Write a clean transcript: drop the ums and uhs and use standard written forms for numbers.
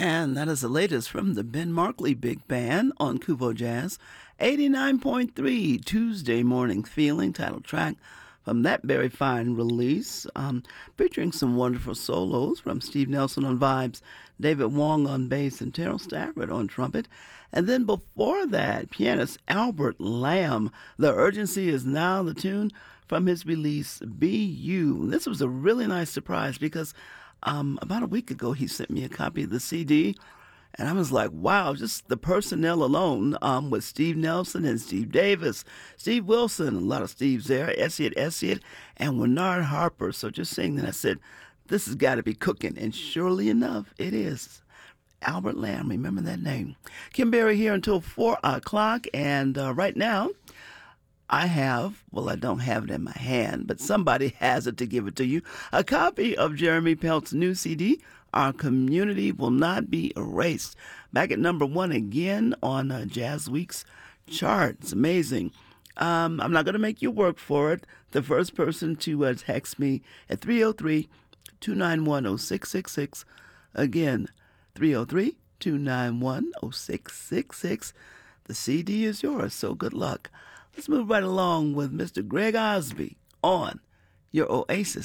And that is the latest from the Ben Markley Big Band on Kuvo Jazz. 89.3 Tuesday Morning Feeling, title track from that very fine release, featuring some wonderful solos from Steve Nelson on vibes, David Wong on bass, and Terrell Stafford on trumpet. And then before that, pianist Albert Lamb. The Urgency is Now, the tune from his release, Be You. This was a really nice surprise because about a week ago, he sent me a copy of the CD, and I was like, wow, just the personnel alone with Steve Nelson and Steve Davis, Steve Wilson, a lot of Steves there, Essiet, and Bernard Harper. So just seeing that, I said, this has got to be cooking. And surely enough, it is. Albert Lamb, remember that name. Kim Berry here until 4 o'clock, and right now, I don't have it in my hand, but somebody has it to give it to you. A copy of Jeremy Pelt's new CD, Our Community Will Not Be Erased. Back at number 1 again on Jazz Week's chart. It's amazing. I'm not going to make you work for it. The first person to text me at 303-291-0666. Again, 303-291-0666. The CD is yours, so good luck. Let's move right along with Mr. Greg Osby on your Oasis